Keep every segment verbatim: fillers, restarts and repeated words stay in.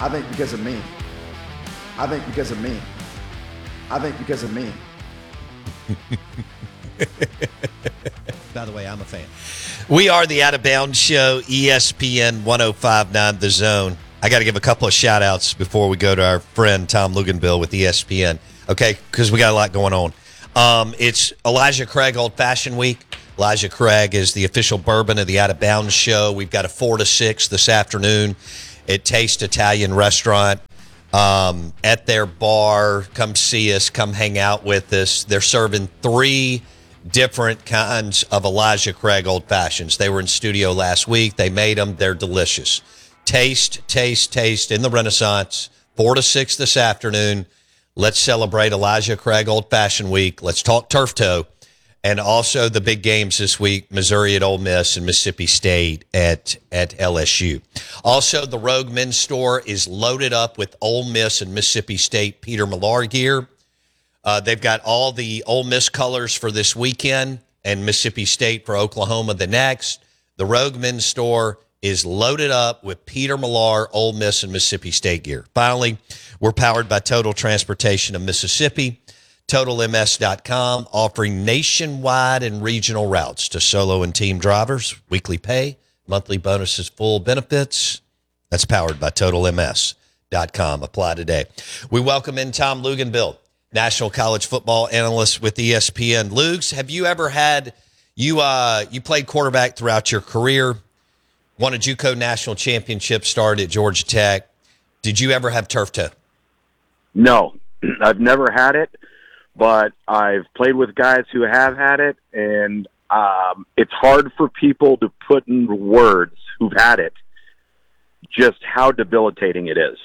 I think because of me. I think because of me. I think because of me. By the way, I'm a fan. We are the Out of Bounds Show, E S P N one oh five point nine The Zone. I got to give a couple of shout-outs before we go to our friend Tom Luganville with E S P N, okay, because we got a lot going on. Um, it's Elijah Craig Old Fashioned Week. Elijah Craig is the official bourbon of the Out of Bounds Show. We've got a four to six this afternoon at Taste Italian Restaurant. Um, at their bar, come see us, come hang out with us. They're serving three different kinds of Elijah Craig Old Fashions. They were in studio last week. They made them. They're delicious. Taste, taste, taste in the Renaissance, four to six this afternoon. Let's celebrate Elijah Craig Old Fashioned Week. Let's talk turf toe. And also the big games this week, Missouri at Ole Miss and Mississippi State at, at L S U. Also, the Rogue Men's Store is loaded up with Ole Miss and Mississippi State Peter Millar gear. Uh, they've got all the Ole Miss colors for this weekend and Mississippi State for Oklahoma the next. The Rogue Men's Store is loaded up with Peter Millar, Ole Miss, and Mississippi State gear. Finally, we're powered by Total Transportation of Mississippi. Total M S dot com, offering nationwide and regional routes to solo and team drivers, weekly pay, monthly bonuses, full benefits. That's powered by Total M S dot com. Apply today. We welcome in Tom Luganville, National College Football Analyst with E S P N. Lugs, have you ever had, you uh, you played quarterback throughout your career, won a JUCO National Championship, started at Georgia Tech. Did you ever have turf toe? No, I've never had it. But I've played with guys who have had it, and um, it's hard for people to put in words who've had it just how debilitating it is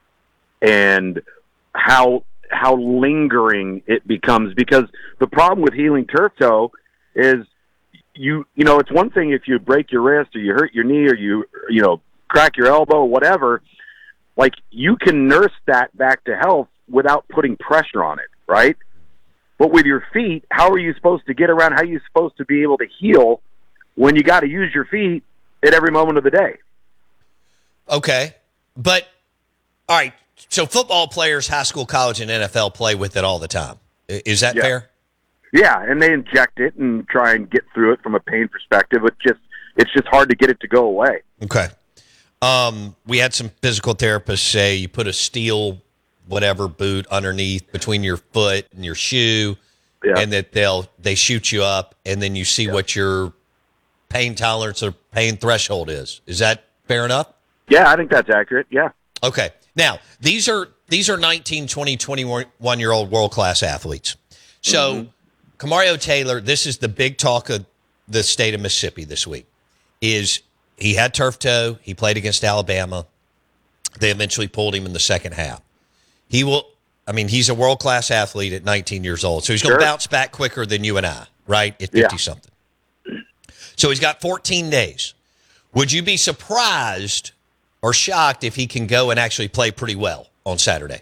and how how lingering it becomes. Because the problem with healing turf toe is you you know it's one thing if you break your wrist or you hurt your knee or you you know crack your elbow or whatever, like you can nurse that back to health without putting pressure on it, right? But with your feet, how are you supposed to get around? How are you supposed to be able to heal when you got to use your feet at every moment of the day? Okay. But, all right, so football players, high school, college, and N F L play with it all the time. Is that yeah. fair? Yeah, and they inject it and try and get through it from a pain perspective. It just It's just hard to get it to go away. Okay. Um, we had some physical therapists say you put a steel whatever boot underneath between your foot and your shoe, yeah. and that they'll they shoot you up, and then you see yeah. what your pain tolerance or pain threshold is. Is that fair enough? Yeah, I think that's accurate. Yeah. Okay. Now, these are these are nineteen, twenty, twenty-one-year-old world-class athletes. So, mm-hmm. Kamario Taylor, this is the big talk of the state of Mississippi this week, is he had turf toe. He played against Alabama. They eventually pulled him in the second half. He will, I mean, he's a world-class athlete at nineteen years old, so he's going to sure. bounce back quicker than you and I, right, at fifty-something. Yeah. So he's got fourteen days. Would you be surprised or shocked if he can go and actually play pretty well on Saturday?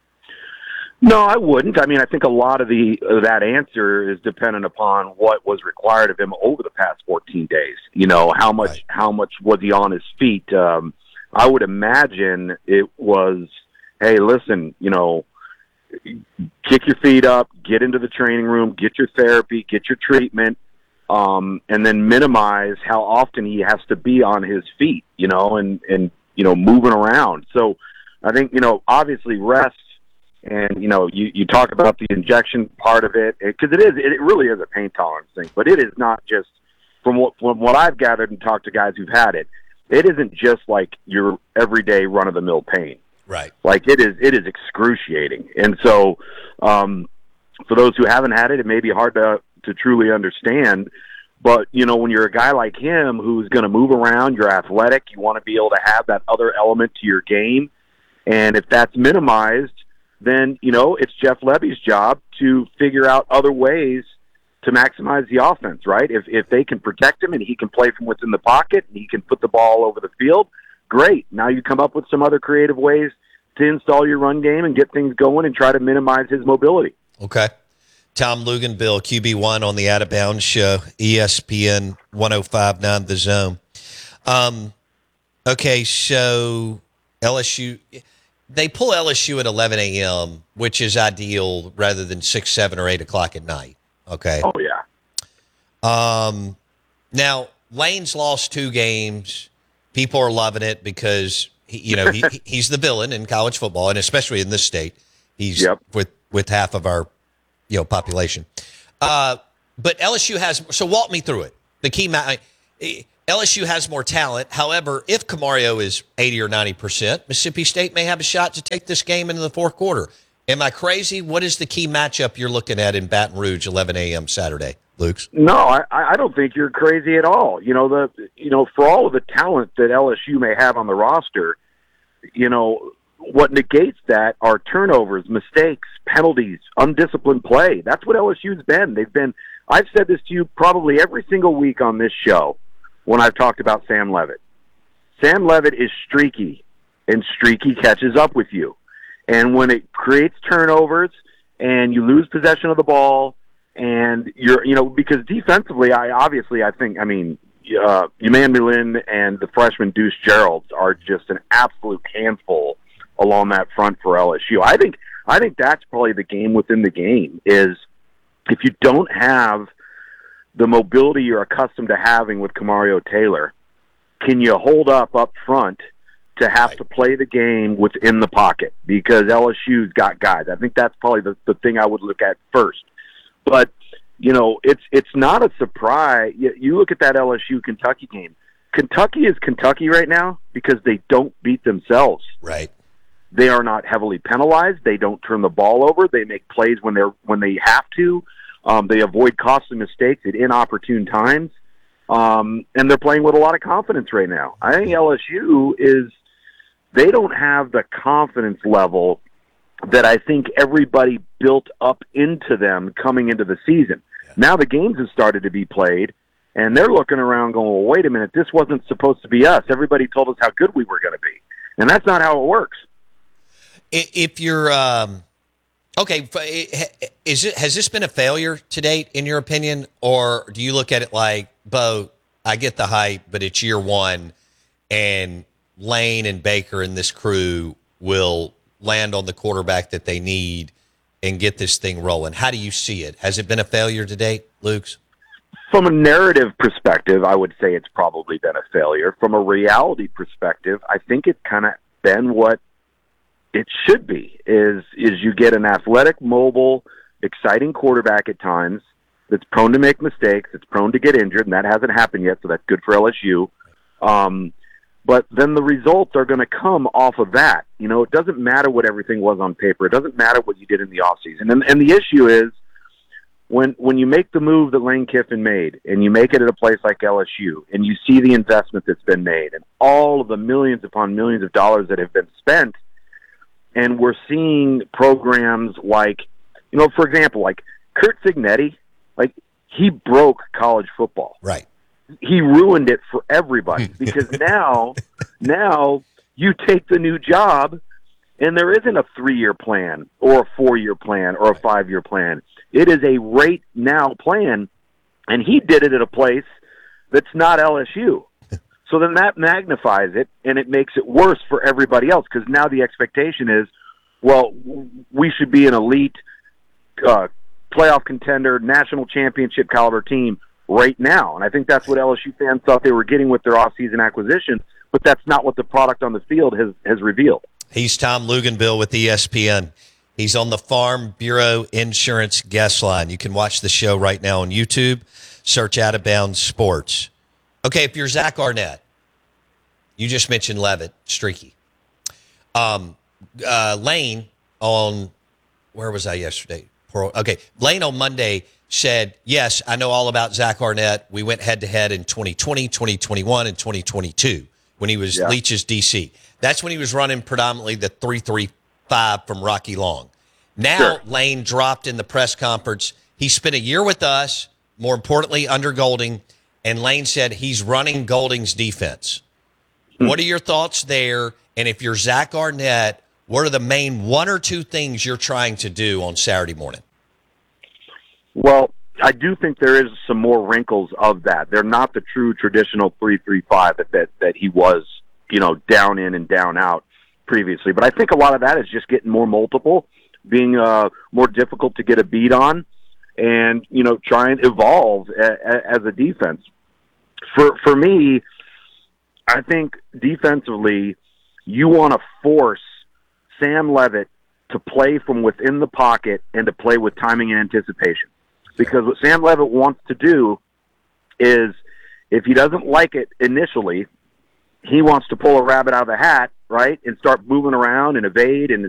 No, I wouldn't. I mean, I think a lot of the of that answer is dependent upon what was required of him over the past fourteen days. You know, how much right. how much was he on his feet? Um, I would imagine it was, hey, listen, you know, kick your feet up, get into the training room, get your therapy, get your treatment, um, and then minimize how often he has to be on his feet, you know, and, and, you know, moving around. So I think, you know, obviously rest and, you know, you, you talk about the injection part of it, because it is, it really is a pain tolerance thing, but it is not just, from what, from what I've gathered and talked to guys who've had it, it isn't just like your everyday run-of-the-mill pain. Right. Like it is, it is excruciating. And so, um, for those who haven't had it, it may be hard to, to truly understand, but you know, when you're a guy like him, who's going to move around, you're athletic, you want to be able to have that other element to your game. And if that's minimized, then, you know, it's Jeff Lebby's job to figure out other ways to maximize the offense, right? If, if they can protect him and he can play from within the pocket and he can put the ball over the field, great. Now you come up with some other creative ways to install your run game and get things going and try to minimize his mobility. Okay. Tom Luganville, Q B one on the Out of Bounds Show, E S P N one oh five point nine The Zone. Um, okay, so L S U, they pull L S U at eleven a.m., which is ideal rather than six, seven, or eight o'clock at night. Okay. Oh, yeah. Um, now, Lane's lost two games. People are loving it because, he, you know, he, he's the villain in college football, and especially in this state. He's yep. with, with half of our, you know, population. Uh, but L S U has – so walk me through it. The key ma- – L S U has more talent. However, if Camario is eighty or ninety percent, Mississippi State may have a shot to take this game into the fourth quarter. Am I crazy? What is the key matchup you're looking at in Baton Rouge, eleven a.m. Saturday, Luke's? No, I, I don't think you're crazy at all. You know, the you know, for all of the talent that L S U may have on the roster, you know, what negates that are turnovers, mistakes, penalties, undisciplined play. That's what L S U's been. They've been – I've said this to you probably every single week on this show when I've talked about Sam Leavitt. Sam Leavitt is streaky, and streaky catches up with you. And when it creates turnovers and you lose possession of the ball and you're, you know, because defensively, I obviously, I think, I mean, uh, Emmanuel and the freshman Deuce Geralds are just an absolute handful along that front for L S U. I think, I think that's probably the game within the game is if you don't have the mobility you're accustomed to having with Camario Taylor, can you hold up up front to have right. to play the game within the pocket? Because L S U's got guys. I think that's probably the, the thing I would look at first. But, you know, it's it's not a surprise. You, you look at that L S U-Kentucky game. Kentucky is Kentucky right now because they don't beat themselves. Right. They are not heavily penalized. They don't turn the ball over. They make plays when they're when they have to. Um, they avoid costly mistakes at inopportune times. Um, and they're playing with a lot of confidence right now. I think L S U is – they don't have the confidence level that I think everybody built up into them coming into the season. Yeah. Now the games have started to be played, and they're looking around going, well, wait a minute, this wasn't supposed to be us. Everybody told us how good we were going to be. And that's not how it works. If you're um, – okay, is it, has this been a failure to date in your opinion, or do you look at it like, Bo, I get the hype, but it's year one, and Lane and Baker and this crew will land on the quarterback that they need and get this thing rolling? How do you see it? Has it been a failure to date, Luke's? From a narrative perspective, I would say it's probably been a failure. From a reality perspective, I think it's kind of been what it should be, is is you get an athletic, mobile, exciting quarterback at times that's prone to make mistakes, that's prone to get injured, and that hasn't happened yet, so that's good for L S U. Um, but then the results are going to come off of that. You know, it doesn't matter what everything was on paper. It doesn't matter what you did in the offseason. And, and the issue is when when you make the move that Lane Kiffin made and you make it at a place like L S U and you see the investment that's been made and all of the millions upon millions of dollars that have been spent, and we're seeing programs like, you know, for example, like Curt Cignetti, like he broke college football. Right. He ruined it for everybody because now, now you take the new job and there isn't a three-year plan or a four-year plan or a five-year plan. It is a right now plan, and he did it at a place that's not L S U. So then that magnifies it, and it makes it worse for everybody else because now the expectation is, well, we should be an elite uh, playoff contender, national championship caliber team right now. And I think that's what L S U fans thought they were getting with their offseason acquisition, but that's not what the product on the field has, has revealed. He's Tom Luginbill with E S P N. He's on the Farm Bureau Insurance guest line. You can watch the show right now on YouTube. Search Out of Bounds Sports. Okay, if you're Zach Arnett, you just mentioned Leavitt, streaky. Um, uh, Lane on, where was I yesterday? Okay, Lane on Monday said, yes, I know all about Zach Arnett. We went head-to-head in twenty twenty, twenty twenty-one, and twenty twenty-two when he was yeah. Leach's D C. That's when he was running predominantly the three three five from Rocky Long. Now, sure. Lane dropped in the press conference. He spent a year with us, more importantly, under Golding, and Lane said he's running Golding's defense. Hmm. What are your thoughts there? And if you're Zach Arnett, what are the main one or two things you're trying to do on Saturday morning? Well, I do think there is some more wrinkles of that. They're not the true traditional three three five that, that, that he was, you know, down in and down out previously. But I think a lot of that is just getting more multiple, being uh, more difficult to get a beat on, and, you know, try and evolve a, a, as a defense. For for me, I think defensively, you want to force Sam Leavitt to play from within the pocket and to play with timing and anticipation. Because what Sam Leavitt wants to do is, if he doesn't like it initially, he wants to pull a rabbit out of the hat, right, and start moving around and evade and